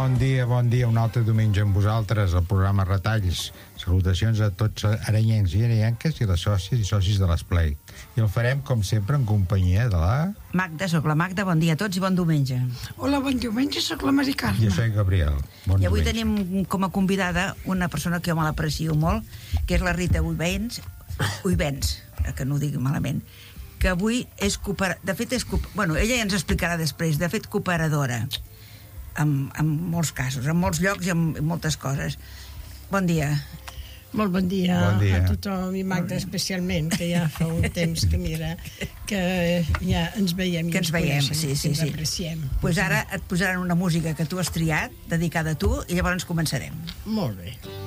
bon dia, un altre diumenge amb vosaltres, al programa Retalls. Salutacions a tots arenyencs i arenyenques i les sòcies i socis de l'Esplai. I el farem, com sempre, en companyia de la... Magda, soc la Magda, bon dia a tots i bon diumenge. Hola, bon diumenge, soc la Mari Carme. Jo soc Gabriel, bon I avui diumenge. Tenim com a convidada una persona que jo me l'aprecio molt, que és la Rita Uivens, que no ho digui malament, que avui és ella ja ens explicarà després, de fet cooperadora en molts casos, en molts llocs i en moltes coses. Bon dia. Molt bon dia, Bon dia. a tothom i Magda especialment, que ja fa un temps que mira que ja ens veiem Que ens veiem, coneixem, sí. que ens apreciem. Pues ara et posaran una música que tu has triat, dedicada a tu, i llavors començarem. Molt bé.